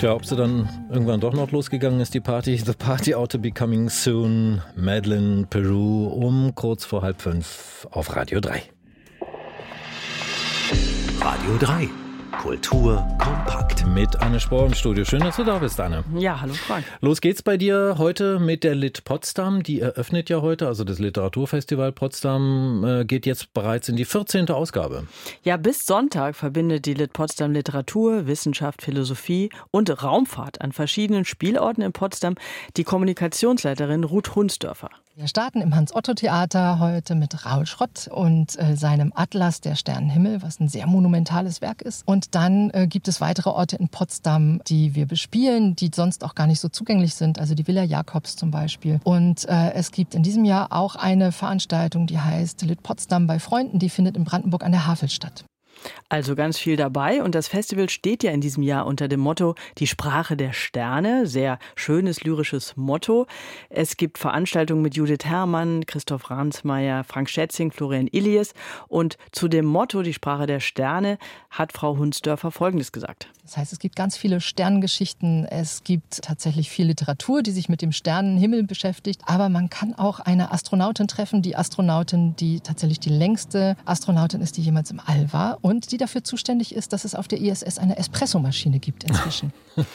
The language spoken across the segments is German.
Tja, ob sie dann irgendwann doch noch losgegangen ist, die Party. The Party Ought to Be Coming Soon. Madeleine Peru um kurz vor 4:30 auf Radio 3. Radio 3. Kultur kompakt. Mit Anne Spohr im Studio. Schön, dass du da bist, Anne. Ja, hallo Frank. Los geht's bei dir heute mit der Lit Potsdam. Die eröffnet ja heute, also das Literaturfestival Potsdam geht jetzt bereits in die 14. Ausgabe. Ja, bis Sonntag verbindet die Lit Potsdam Literatur, Wissenschaft, Philosophie und Raumfahrt an verschiedenen Spielorten in Potsdam die Kommunikationsleiterin Ruth Hunsdörfer. Wir starten im Hans-Otto-Theater heute mit Raoul Schrott und seinem Atlas der Sternenhimmel, was ein sehr monumentales Werk ist. Und dann gibt es weitere Orte in Potsdam, die wir bespielen, die sonst auch gar nicht so zugänglich sind. Also die Villa Jakobs zum Beispiel. Und es gibt in diesem Jahr auch eine Veranstaltung, die heißt Lit Potsdam bei Freunden. Die findet in Brandenburg an der Havel statt. Also ganz viel dabei und das Festival steht ja in diesem Jahr unter dem Motto Die Sprache der Sterne, sehr schönes lyrisches Motto. Es gibt Veranstaltungen mit Judith Herrmann, Christoph Ransmayr, Frank Schätzing, Florian Illies und zu dem Motto Die Sprache der Sterne hat Frau Hunsdörfer Folgendes gesagt. Das heißt, es gibt ganz viele Sternengeschichten, es gibt tatsächlich viel Literatur, die sich mit dem Sternenhimmel beschäftigt, aber man kann auch eine Astronautin treffen, die Astronautin, die tatsächlich die längste Astronautin ist, die jemals im All war und die dafür zuständig ist, dass es auf der ISS eine Espressomaschine gibt inzwischen.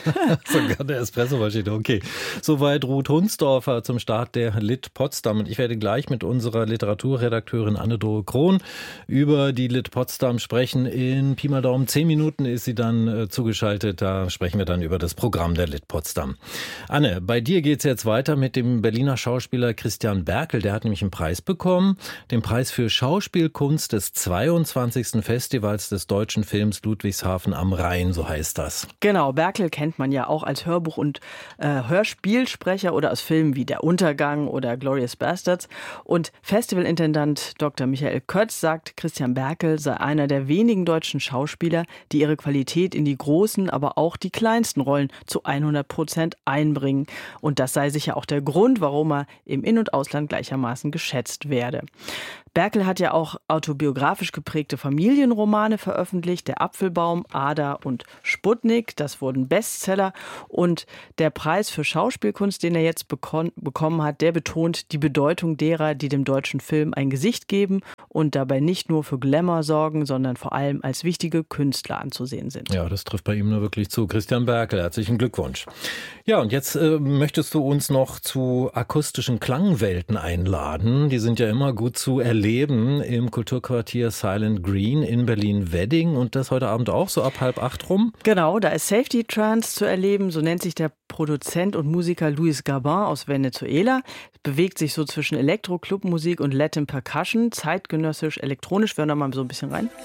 Sogar eine Espressomaschine, okay. Soweit Ruth Hunsdörfer zum Start der Lit Potsdam. Und ich werde gleich mit unserer Literaturredakteurin Anne-Dore Krohn über die Lit Potsdam sprechen. In Pi mal Daumen 10 Minuten ist sie dann zugeschaltet. Da sprechen wir dann über das Programm der Lit Potsdam. Anne, bei dir geht es jetzt weiter mit dem Berliner Schauspieler Christian Berkel. Der hat nämlich einen Preis bekommen. Den Preis für Schauspielkunst des 22. Festivals des deutschen Films Ludwigshafen am Rhein, so heißt das. Genau, Berkel kennt man ja auch als Hörbuch- und Hörspielsprecher oder aus Filmen wie Der Untergang oder Glorious Bastards. Und Festivalintendant Dr. Michael Kötz sagt, Christian Berkel sei einer der wenigen deutschen Schauspieler, die ihre Qualität in die großen, aber auch die kleinsten Rollen zu 100% einbringen. Und das sei sicher auch der Grund, warum er im In- und Ausland gleichermaßen geschätzt werde. Berkel hat ja auch autobiografisch geprägte Familienromane veröffentlicht, Der Apfelbaum, Ada und Sputnik, das wurden Bestseller und der Preis für Schauspielkunst, den er jetzt bekommen hat, der betont die Bedeutung derer, die dem deutschen Film ein Gesicht geben und dabei nicht nur für Glamour sorgen, sondern vor allem als wichtige Künstler anzusehen sind. Ja, das trifft bei ihm nur wirklich zu. Christian Berkel, herzlichen Glückwunsch. Ja, und jetzt möchtest du uns noch zu akustischen Klangwelten einladen. Die sind ja immer gut zu erleben im Kulturquartier Silent Green in Berlin-Wedding und das heute Abend auch so ab 7:30 rum. Genau, da ist Safety Trance zu erleben, so nennt sich der Produzent und Musiker Luis Gabin aus Venezuela. Bewegt sich so zwischen Elektro, Clubmusik und Latin Percussion, zeitgenössisch, elektronisch. Wir hören da mal so ein bisschen rein.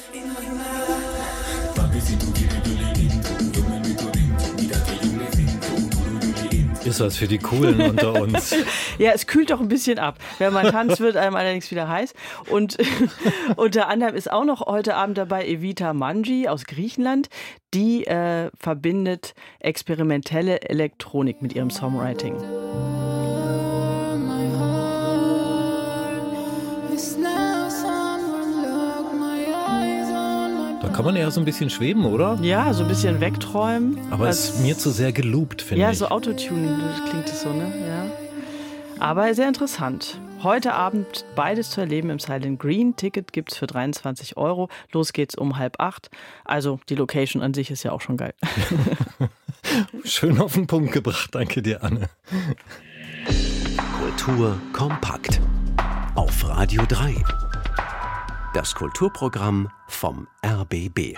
Ist was für die Coolen unter uns. Ja, es kühlt doch ein bisschen ab. Wenn man tanzt, wird einem allerdings wieder heiß. Und unter anderem ist auch noch heute Abend dabei Evita Manji aus Griechenland. Die verbindet experimentelle Elektronik mit ihrem Songwriting. Da kann man eher so ein bisschen schweben, oder? Ja, so ein bisschen wegträumen. Aber es ist mir zu sehr geloopt, finde ich. Ja, so Autotune klingt es so, ne? Ja. Aber sehr interessant. Heute Abend beides zu erleben im Silent Green. Ticket gibt's für 23 €. Los geht's um 7:30. Also die Location an sich ist ja auch schon geil. Schön auf den Punkt gebracht. Danke dir, Anne. Kultur kompakt. Auf Radio 3. Das Kulturprogramm vom RBB.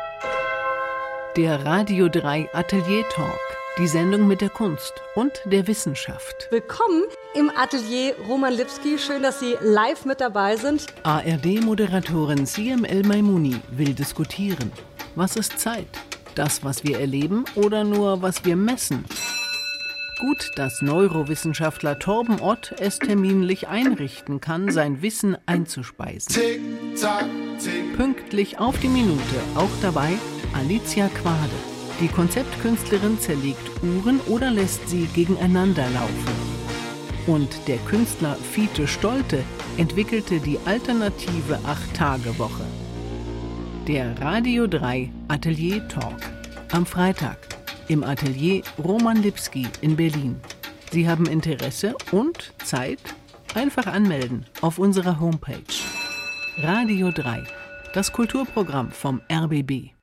Der Radio 3 Atelier Talk. Die Sendung mit der Kunst und der Wissenschaft. Willkommen im Atelier Roman Lipski. Schön, dass Sie live mit dabei sind. ARD-Moderatorin Siem El-Maimouni will diskutieren. Was ist Zeit? Das, was wir erleben oder nur, was wir messen? Gut, dass Neurowissenschaftler Torben Ott es terminlich einrichten kann, sein Wissen einzuspeisen. Tick, tack, tick. Pünktlich auf die Minute, auch dabei Alicia Quade. Die Konzeptkünstlerin zerlegt Uhren oder lässt sie gegeneinander laufen. Und der Künstler Fiete Stolte entwickelte die alternative 8-Tage-Woche. Der Radio 3 Atelier Talk. Am Freitag im Atelier Roman Lipski in Berlin. Sie haben Interesse und Zeit? Einfach anmelden auf unserer Homepage. Radio 3, das Kulturprogramm vom RBB.